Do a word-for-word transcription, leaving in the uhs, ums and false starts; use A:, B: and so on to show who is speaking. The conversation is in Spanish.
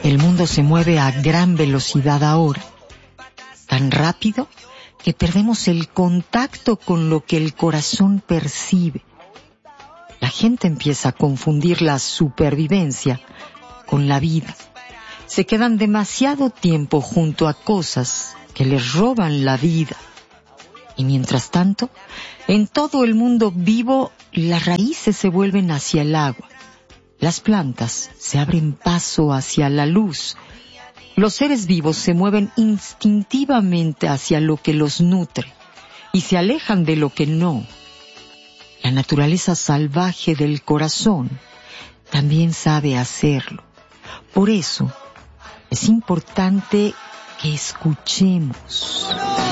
A: El mundo se mueve a gran velocidad ahora, tan rápido que perdemos el contacto con lo que el corazón percibe. La gente empieza a confundir la supervivencia con la vida. Se quedan demasiado tiempo junto a cosas que les roban la vida. Y mientras tanto, en todo el mundo vivo, las raíces se vuelven hacia el agua. Las plantas se abren paso hacia la luz. Los seres vivos se mueven instintivamente hacia lo que los nutre y se alejan de lo que no. La naturaleza salvaje del corazón también sabe hacerlo. Por eso es importante que escuchemos.